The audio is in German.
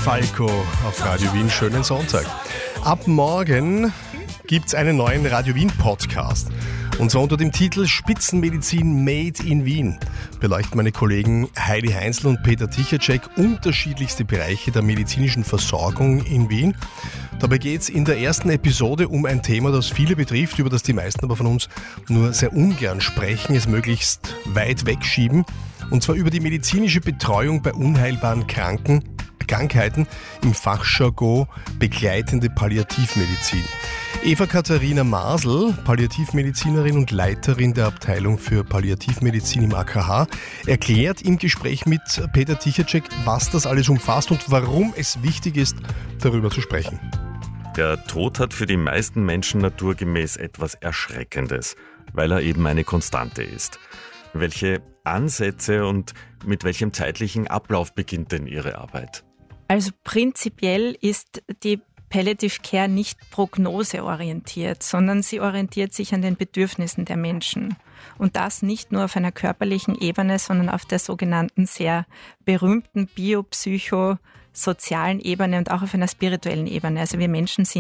Falco auf Radio Wien. Schönen Sonntag. Ab morgen gibt es einen neuen Radio Wien Podcast. Und zwar unter dem Titel Spitzenmedizin Made in Wien beleuchten meine Kollegen Heidi Heinzl und Peter Tichacek unterschiedlichste Bereiche der medizinischen Versorgung in Wien. Dabei geht es in der ersten Episode um ein Thema, das viele betrifft, über das die meisten aber von uns nur sehr ungern sprechen, es möglichst weit wegschieben. Und zwar über die medizinische Betreuung bei unheilbaren Krankheiten, im Fachjargon begleitende Palliativmedizin. Eva-Katharina Masel, Palliativmedizinerin und Leiterin der Abteilung für Palliativmedizin im AKH, erklärt im Gespräch mit Peter Tichacek, was das alles umfasst und warum es wichtig ist, darüber zu sprechen. Der Tod hat für die meisten Menschen naturgemäß etwas Erschreckendes, weil er eben eine Konstante ist. Welche Ansätze und mit welchem zeitlichen Ablauf beginnt denn Ihre Arbeit? Also prinzipiell ist die Palliative Care nicht prognoseorientiert, sondern sie orientiert sich an den Bedürfnissen der Menschen. Und das nicht nur auf einer körperlichen Ebene, sondern auf der sogenannten sehr berühmten biopsychosozialen Ebene und auch auf einer spirituellen Ebene. Also wir Menschen sind